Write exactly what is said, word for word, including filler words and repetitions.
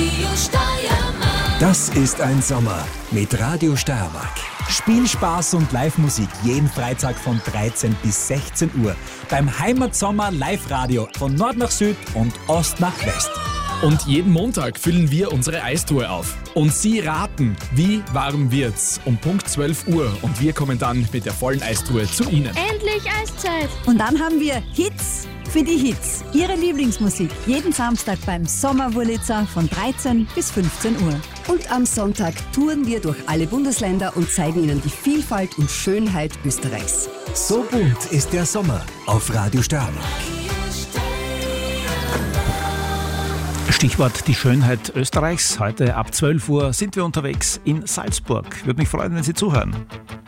Das ist ein Sommer mit Radio Steiermark. Spielspaß und Live-Musik jeden Freitag von dreizehn bis sechzehn Uhr. Beim Heimatsommer Live-Radio von Nord nach Süd und Ost nach West. Und jeden Montag füllen wir unsere Eistruhe auf. Und Sie raten, wie warm wird's? Um Punkt zwölf Uhr. Und wir kommen dann mit der vollen Eistruhe zu Ihnen. Endlich Eiszeit! Und dann haben wir Hits für die Hits. Ihre Lieblingsmusik. Jeden Samstag beim Sommerwurlitzer von dreizehn bis fünfzehn Uhr. Und am Sonntag touren wir durch alle Bundesländer und zeigen Ihnen die Vielfalt und Schönheit Österreichs. So bunt ist der Sommer auf Radio Steiermark. Stichwort die Schönheit Österreichs. Heute ab zwölf Uhr sind wir unterwegs in Salzburg. Würde mich freuen, wenn Sie zuhören.